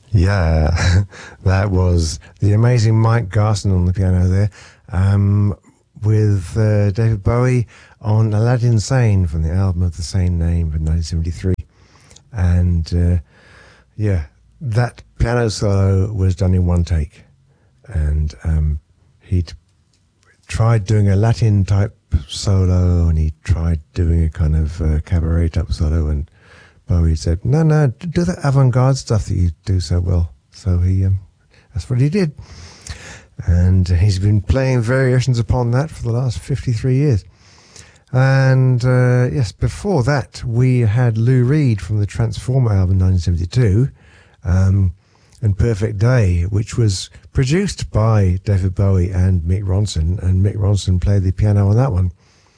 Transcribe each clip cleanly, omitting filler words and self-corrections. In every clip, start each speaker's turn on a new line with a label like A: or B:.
A: Yeah, that was the amazing Mike Garson on the piano there, with David Bowie on Aladdin Sane from the album of the same name from 1973. And yeah, that piano solo was done in one take. And he'd tried doing a Latin type solo, and he tried doing a kind of cabaret type solo, and Bowie said, no, do that avant-garde stuff that you do so well. So that's what he did. And he's been playing variations upon that for the last 53 years. And yes, before that, we had Lou Reed from the Transformer album 1972, and Perfect Day, which was produced by David Bowie and Mick Ronson, and Mick Ronson played the piano on that one.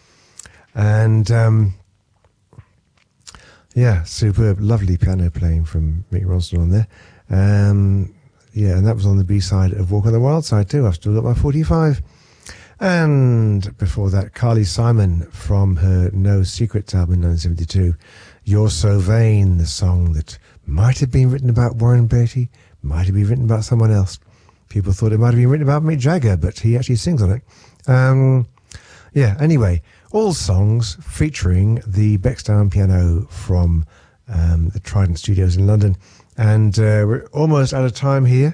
A: And yeah, superb, lovely piano playing from Mick Ronson on there. Yeah, and that was on the B-side of Walk on the Wild Side too. I've still got my 45. And before that, Carly Simon from her No Secrets album in 1972. You're So Vain, the song that might have been written about Warren Beatty, might have been written about someone else. People thought it might have been written about Mick Jagger, but he actually sings on it. Yeah, anyway, all songs featuring the Bechstein piano from the Trident Studios in London. And we're almost out of time here.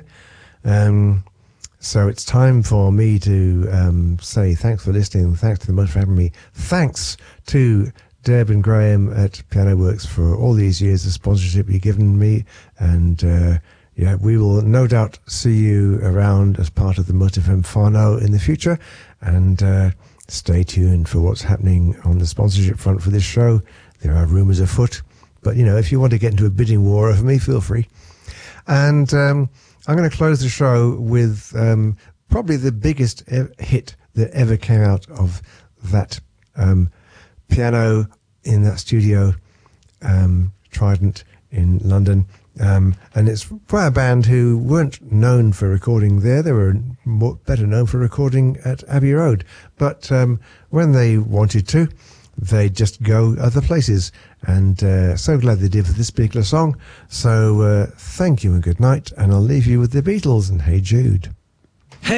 A: So it's time for me to say thanks for listening. Thanks to the Motor for having me. Thanks to Deb and Graham at Piano Works for all these years of sponsorship you've given me. And yeah, we will no doubt see you around as part of the Motor FM Whanau in the future. And stay tuned for what's happening on the sponsorship front for this show. There are rumours afoot. But, you know, if you want to get into a bidding war over me, feel free. And I'm going to close the show with probably the biggest hit that ever came out of that piano in that studio, Trident in London. And it's by a band who weren't known for recording there. They were better known for recording at Abbey Road. But when they wanted to, they just go other places. And so glad they did for this particular song. So thank you and good night. And I'll leave you with the Beatles and Hey Jude.